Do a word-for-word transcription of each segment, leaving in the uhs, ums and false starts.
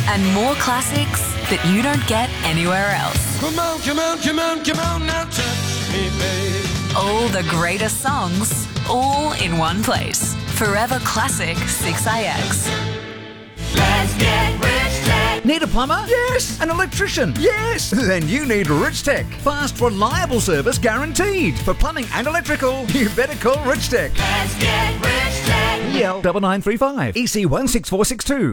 and more classics that you don't get anywhere else. Come on, come on, come on, come on, now touch me, babe. All the greatest songs, all in one place. Forever Classic six A X. Let's get Rich Tech. Need a plumber? Yes. An electrician? Yes. Then you need Rich Tech. Fast, reliable service guaranteed. For plumbing and electrical, you better call Rich Tech. Let's get Rich Tech. E L nine nine three five, E C one six four six two.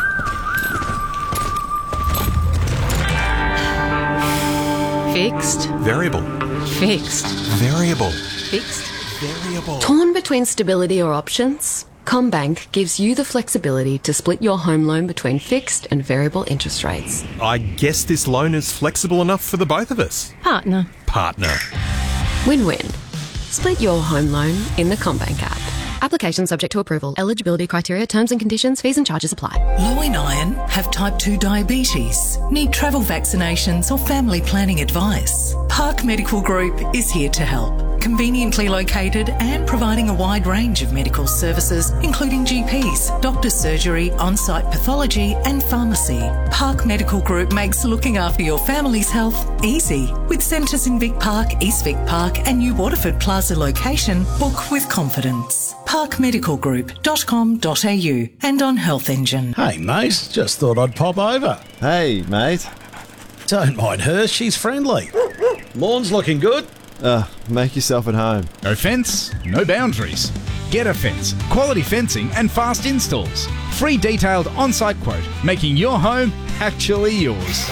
Fixed. Variable. Fixed. Variable. Fixed. Variable. Torn between stability or options? CommBank gives you the flexibility to split your home loan between fixed and variable interest rates. I guess this loan is flexible enough for the both of us. Partner. Partner. Win-win. Split your home loan in the CommBank app. Application subject to approval. Eligibility criteria, terms and conditions, fees and charges apply. Low in iron, have type two diabetes, need travel vaccinations or family planning advice. Park Medical Group is here to help. Conveniently located and providing a wide range of medical services, including G Ps, doctor's surgery, on-site pathology and pharmacy. Park Medical Group makes looking after your family's health easy. With centres in Vic Park, East Vic Park and New Waterford Plaza location, book with confidence. park medical group dot com dot a u and on Health Engine. Hey mate, just thought I'd pop over. Hey mate. Don't mind her, she's friendly. Lawn's looking good. Uh, make yourself at home. No fence, no boundaries. Get a Fence. Quality fencing and fast installs. Free detailed on-site quote, making your home actually yours.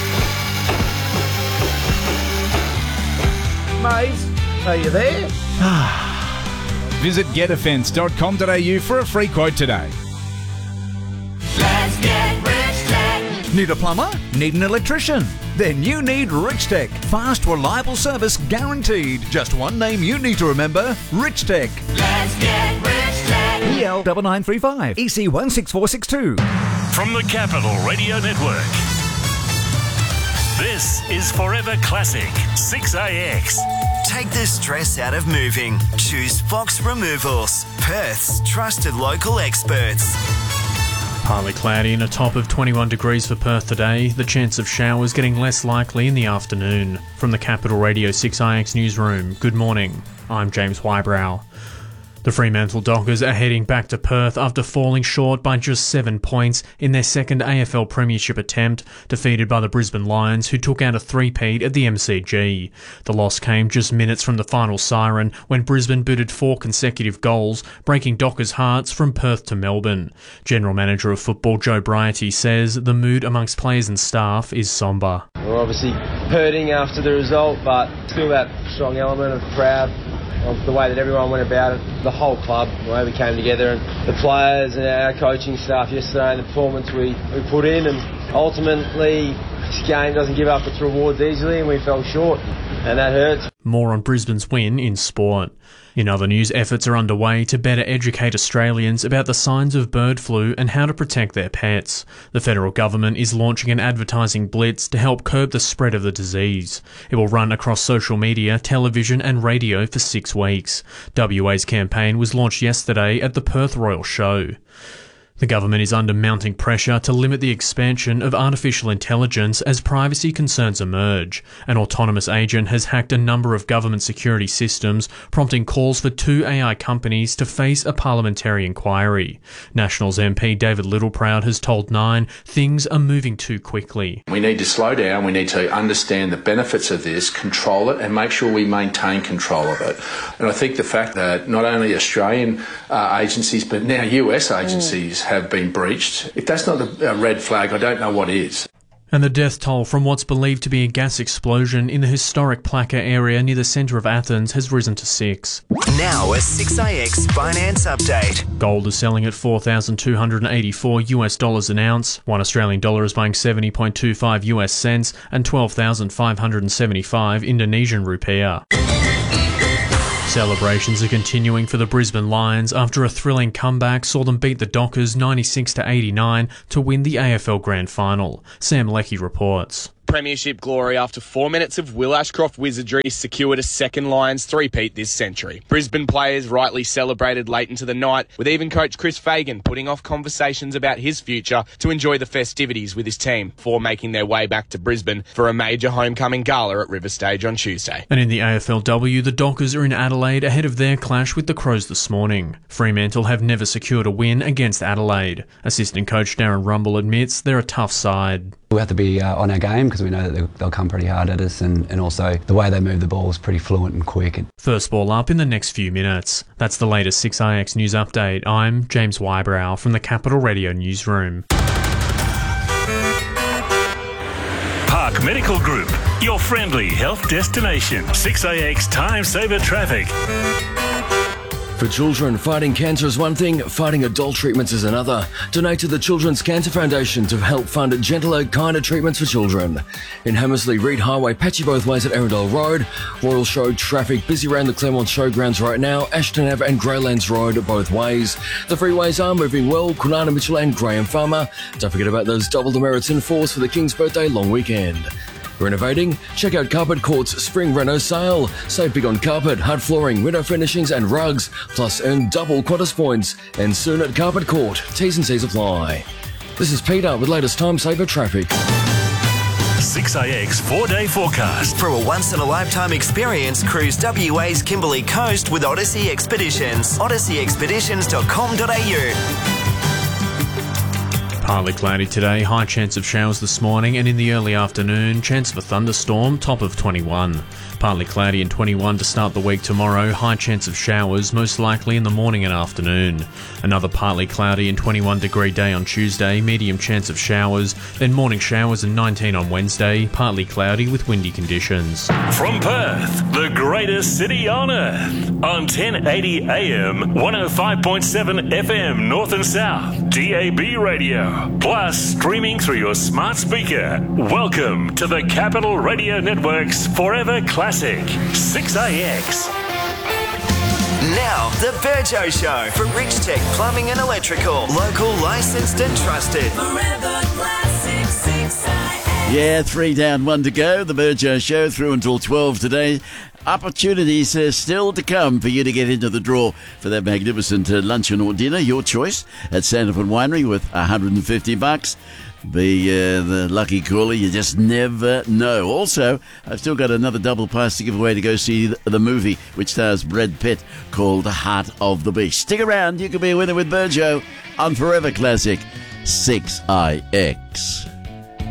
Mate, are you there? Visit get a fence dot com dot a u for a free quote today. Let's get Rich Tech. Need a plumber? Need an electrician? Then you need Rich Tech. Fast, reliable service guaranteed. Just one name you need to remember, Rich Tech. Let's get Rich Tech. E L nine nine three five, E C one six four six two. From the Capital Radio Network, this is Forever Classic six A X. Take the stress out of moving. Choose Fox Removals, Perth's trusted local experts. Partly cloudy and a top of twenty-one degrees for Perth today. The chance of showers getting less likely in the afternoon. From the Capital Radio six I X newsroom, good morning. I'm James Wybrow. The Fremantle Dockers are heading back to Perth after falling short by just seven points in their second A F L Premiership attempt, defeated by the Brisbane Lions, who took out a three-peat at the M C G. The loss came just minutes from the final siren when Brisbane booted four consecutive goals, breaking Dockers' hearts from Perth to Melbourne. General Manager of Football Joe Briety says the mood amongst players and staff is sombre. We're obviously hurting after the result, but still that strong element of proud of the way that everyone went about it, the whole club, the way we came together, and the players and our coaching staff yesterday, and the performance we, we put in, and ultimately this game doesn't give up its rewards easily, and we fell short, and that hurts. More on Brisbane's win in sport. In other news, efforts are underway to better educate Australians about the signs of bird flu and how to protect their pets. The federal government is launching an advertising blitz to help curb the spread of the disease. It will run across social media, television and radio for six weeks. W A's campaign was launched yesterday at the Perth Royal Show. The government is under mounting pressure to limit the expansion of artificial intelligence as privacy concerns emerge. An autonomous agent has hacked a number of government security systems, prompting calls for two A I companies to face a parliamentary inquiry. Nationals M P David Littleproud has told Nine things are moving too quickly. We need to slow down, we need to understand the benefits of this, control it and make sure we maintain control of it. And I think the fact that not only Australian uh, agencies but now U S agencies mm. have been breached. If that's not a red flag, I don't know what is. And the death toll from what's believed to be a gas explosion in the historic Plaka area near the centre of Athens has risen to six. Now a six A X finance update. Gold is selling at four thousand two hundred eighty-four US dollars an ounce. One Australian dollar is buying seventy point two five US cents and twelve thousand five hundred seventy-five Indonesian rupiah. Celebrations are continuing for the Brisbane Lions after a thrilling comeback saw them beat the Dockers ninety-six to eighty-nine to win the A F L Grand Final. Sam Leckie reports. Premiership glory after four minutes of Will Ashcroft wizardry secured a second Lions three-peat this century. Brisbane players rightly celebrated late into the night, with even coach Chris Fagan putting off conversations about his future to enjoy the festivities with his team before making their way back to Brisbane for a major homecoming gala at River Stage on Tuesday. And in the A F L W, the Dockers are in Adelaide ahead of their clash with the Crows this morning. Fremantle have never secured a win against Adelaide. Assistant coach Darren Rumble admits they're a tough side. We have to be uh, on our game because we know that they'll, they'll come pretty hard at us, and, and also the way they move the ball is pretty fluent and quick. First ball up in the next few minutes. That's the latest six I X News Update. I'm James Wybrow from the Capital Radio Newsroom. Park Medical Group, your friendly health destination. six A X Time Saver Traffic. For children, fighting cancer is one thing, fighting adult treatments is another. Donate to the Children's Cancer Foundation to help fund gentler, kinder treatments for children. In Hammersley, Reed Highway, patchy both ways at Arundel Road. Royal Show traffic busy around the Claremont Showgrounds right now. Ashton Ave and Greylands Road both ways. The freeways are moving well. Kunana Mitchell and Graham Farmer. Don't forget about those double demerits in force for the King's Birthday long weekend. Renovating? Check out Carpet Court's Spring Reno Sale. Save big on carpet, hard flooring, window furnishings and rugs. Plus earn double Qantas points. And soon at Carpet Court. T's and C's apply. This is Peter with latest Time Saver Traffic. six A X four-day forecast. For a once-in-a-lifetime experience, cruise W A's Kimberley Coast with Odyssey Expeditions. odyssey expeditions dot com dot a u. Partly cloudy today, high chance of showers this morning, and in the early afternoon, chance of a thunderstorm, top of twenty-one. Partly cloudy and twenty-one to start the week tomorrow, high chance of showers, most likely in the morning and afternoon. Another partly cloudy and twenty-one degree day on Tuesday, medium chance of showers, then morning showers and nineteen on Wednesday, partly cloudy with windy conditions. From Perth, the greatest city on earth, on ten eighty A M, one oh five point seven F M North and South, D A B radio, plus streaming through your smart speaker. Welcome to the Capital Radio Network's Forever Classic six A X. Now, the Burjo Show for Rich Tech Plumbing and Electrical. Local, licensed and trusted. Forever Classic six A X. Yeah, three down, one to go. The Burjo Show through until twelve today. Opportunities uh, still to come for you to get into the draw for that magnificent uh, luncheon or dinner, your choice, at Sanderford Winery with one hundred fifty bucks. Be uh, the lucky caller, you just never know. Also, I've still got another double pass to give away to go see the, the movie, which stars Brad Pitt, called The Heart of the Beast. Stick around, you could be a winner with Burjo on Forever Classic six I X.